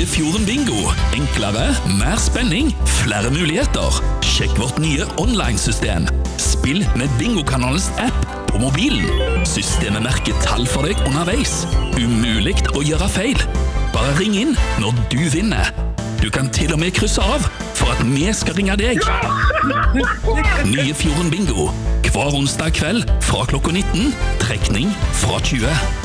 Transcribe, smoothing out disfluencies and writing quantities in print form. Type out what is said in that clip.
Nye Fjorden Bingo. Enklere, mer spenning, flere muligheter. Sjekk vårt nye online-system. Spill med Bingokanalens app på mobilen. Systemet merker tall for deg underveis. Umulig å gjøre feil. Bare ring inn når du vinner. Du kan til og med krysse av for at vi skal ringe deg. Nye Fjorden Bingo. Hver onsdag kveld fra klokka 19. Trekning fra 20.